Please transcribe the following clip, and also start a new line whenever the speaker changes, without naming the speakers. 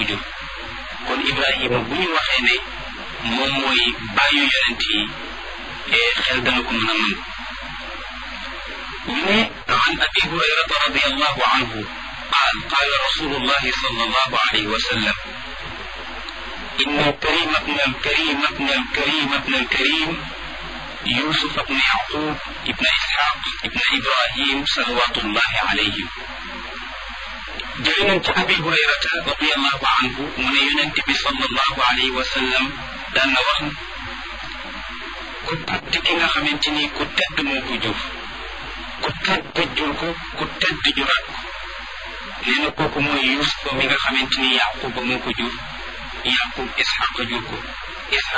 jur kon Ibrahima bu ñu waxee ne moom mooy bàyyu yonent yi xel dana ko mën a mën ñu ne an abi hurayrata radiyallahu anhu qaal qaala rasulullahi sallallahu alayhi wa sallam inna al-karima ibna al-karima ibna al-karima ibna al-karim يوسف بن يعقوب ابن إسحاق ابن إبراهيم صلوات الله عليهم جرينا أبي هريرة رضي الله عنه من ينتبه صلى الله عليه وسلم دان وخن كنت كيغا خامتيني كو تedd moko jur ku tedd jur ko ku tedd jurat ko neena koku moy Yusuf mi nga xamanteni Yaqub moko jur Yaqub Ishaq jur ko